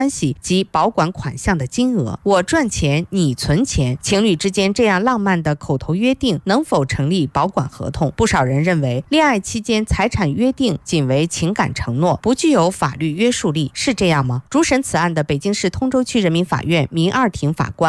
关系及保管款项的金额，我赚钱你存钱，情侣之间这样浪漫的口头约定能否成立保管合同？不少人认为，恋爱期间财产约定仅为情感承诺，不具有法律约束力，是这样吗？主审此案的北京市通州区人民法院民二庭法官